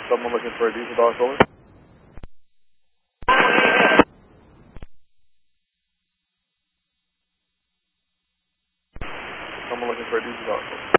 Someone looking for a diesel dog solar? Someone looking for a diesel dog solar.